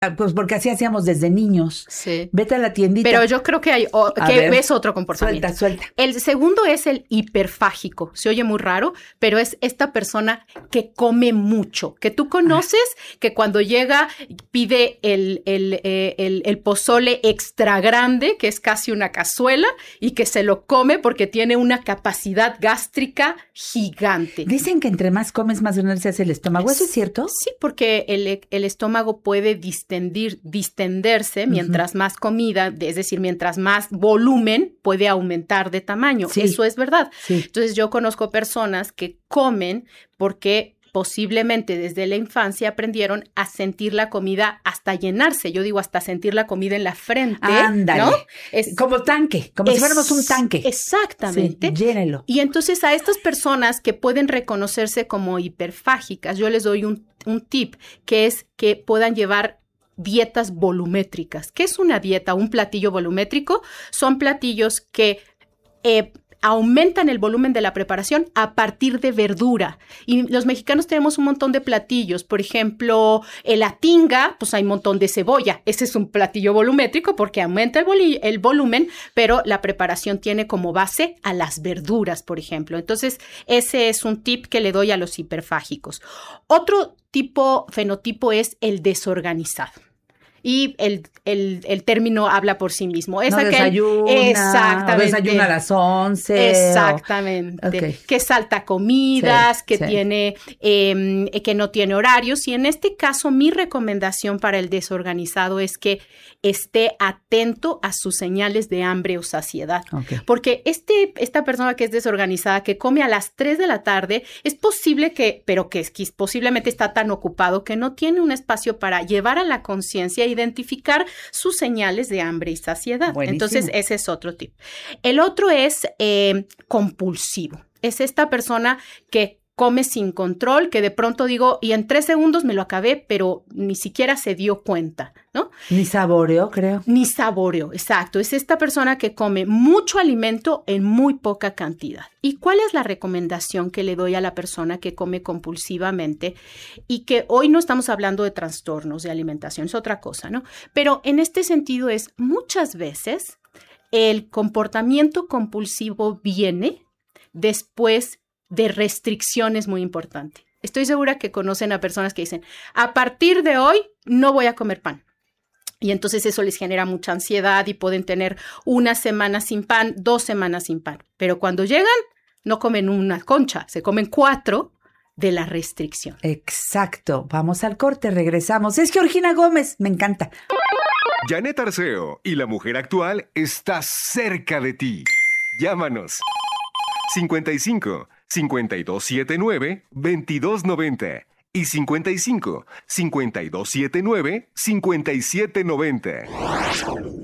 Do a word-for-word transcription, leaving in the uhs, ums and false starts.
Pues porque así hacíamos desde niños. Sí. Vete a la tiendita. Pero yo creo que hay o, que ves otro comportamiento. Suelta, suelta. El segundo es el hiperfágico. Se oye muy raro, pero es esta persona que come mucho, que tú conoces, ah. que cuando llega pide el, el, el, el, el pozole extra grande, que es casi una cazuela, y que se lo come porque tiene una capacidad gástrica gigante. Dicen que entre más comes, más grande se hace el estómago. ¿Eso es cierto? Sí, porque el, el estómago puede distendir distenderse mientras uh-huh. más comida, es decir, mientras más volumen puede aumentar de tamaño. Sí. Eso es verdad. Sí. Entonces yo conozco personas que comen porque posiblemente desde la infancia aprendieron a sentir la comida hasta llenarse. Yo digo hasta sentir la comida en la frente. Ándale. ¿No? Es, como tanque, como es, si fuéramos un tanque. Exactamente. Sí, llénelo. Y entonces a estas personas que pueden reconocerse como hiperfágicas, yo les doy un, un tip, que es que puedan llevar dietas volumétricas. ¿Qué es una dieta? Un platillo volumétrico son platillos que eh, aumentan el volumen de la preparación a partir de verdura. Y los mexicanos tenemos un montón de platillos. Por ejemplo, la tinga, pues hay un montón de cebolla. Ese es un platillo volumétrico porque aumenta el, vol- el volumen, pero la preparación tiene como base a las verduras, por ejemplo. Entonces, ese es un tip que le doy a los hiperfágicos. Otro tipo, fenotipo es el desorganizado. Y el, el, el término habla por sí mismo. Es no aquel, desayuna, exactamente. desayuna a las once. Exactamente. O... Okay. Que salta comidas, sí, que sí. tiene, eh, que no tiene horarios. Y en este caso, mi recomendación para el desorganizado es que esté atento a sus señales de hambre o saciedad. Okay. Porque este, esta persona que es desorganizada, que come a las tres de la tarde, es posible que, pero que es, que posiblemente está tan ocupado que no tiene un espacio para llevar a la conciencia e identificar sus señales de hambre y saciedad. Buenísimo. Entonces, ese es otro tip. El otro es eh, compulsivo. Es esta persona que come sin control, que de pronto digo, y en tres segundos me lo acabé, pero ni siquiera se dio cuenta, ¿no? Ni saboreó, creo. Ni saboreó, exacto. Es esta persona que come mucho alimento en muy poca cantidad. ¿Y cuál es la recomendación que le doy a la persona que come compulsivamente? Y que hoy no estamos hablando de trastornos de alimentación, es otra cosa, ¿no? Pero en este sentido es, muchas veces el comportamiento compulsivo viene después de restricciones muy importantes. Estoy segura que conocen a personas que dicen, a partir de hoy no voy a comer pan. Y entonces eso les genera mucha ansiedad y pueden tener una semana sin pan, dos semanas sin pan. Pero cuando llegan, no comen una concha, se comen cuatro de la restricción. Exacto. Vamos al corte, regresamos. Es Georgina Gómez, me encanta. Janet Arceo y la mujer actual está cerca de ti. Llámanos. cincuenta y cinco, cincuenta y dos setenta y nueve, veintidós noventa y cincuenta y cinco, cincuenta y dos setenta y nueve, cincuenta y siete noventa.